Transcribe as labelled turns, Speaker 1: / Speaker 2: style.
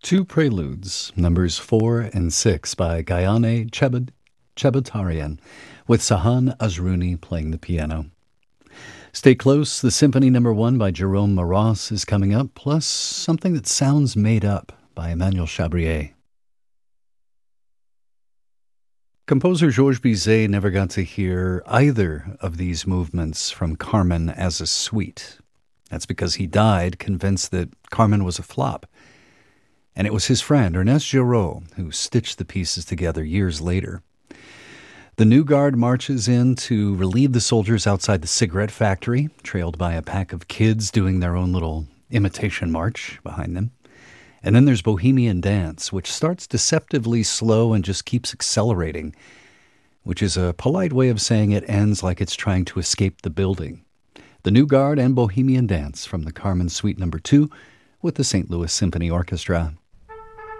Speaker 1: Two preludes, numbers 4 and 6 by Gayane Cheboutarian, with Sahan Azrouni playing the piano. Stay close, the Symphony No. 1 by Jerome Marois is coming up, plus something that sounds made up by Emmanuel Chabrier. Composer Georges Bizet never got to hear either of these movements from Carmen as a suite. That's because he died convinced that Carmen was a flop. And it was his friend, Ernest Giraud, who stitched the pieces together years later. The new guard marches in to relieve the soldiers outside the cigarette factory, trailed by a pack of kids doing their own little imitation march behind them. And then there's Bohemian Dance, which starts deceptively slow and just keeps accelerating, which is a polite way of saying it ends like it's trying to escape the building. The New Guard and Bohemian Dance from the Carmen Suite No. 2 with the St. Louis Symphony Orchestra.